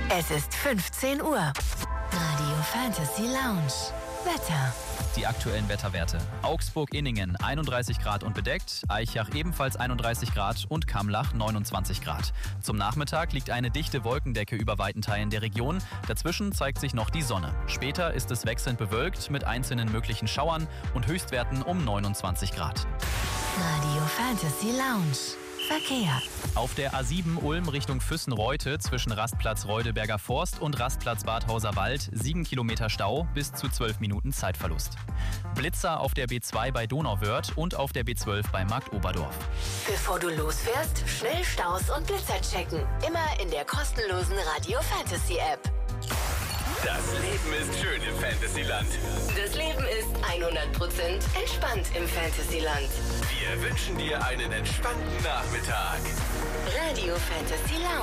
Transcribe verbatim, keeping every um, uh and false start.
Es ist fünfzehn Uhr. Radio Fantasy Lounge. Wetter. Die aktuellen Wetterwerte. Augsburg-Inningen einunddreißig Grad und bedeckt, Aichach ebenfalls einunddreißig Grad und Kamlach neunundzwanzig Grad. Zum Nachmittag liegt eine dichte Wolkendecke über weiten Teilen der Region. Dazwischen zeigt sich noch die Sonne. Später ist es wechselnd bewölkt mit einzelnen möglichen Schauern und Höchstwerten um neunundzwanzig Grad. Radio Fantasy Lounge. Verkehr. Auf der A sieben Ulm Richtung Füssen-Reute zwischen Rastplatz Reudeberger Forst und Rastplatz Badhauser Wald sieben Kilometer Stau bis zu zwölf Minuten Zeitverlust. Blitzer auf der B zwei bei Donauwörth und auf der B zwölf bei Marktoberdorf. Bevor du losfährst, schnell Staus und Blitzer checken. Immer in der kostenlosen Radio Fantasy App. Das Leben ist schön im Fantasyland. Das Leben ist hundert Prozent entspannt im Fantasyland. Wir wünschen dir einen entspannten Nachmittag. Radio Fantasy Lounge.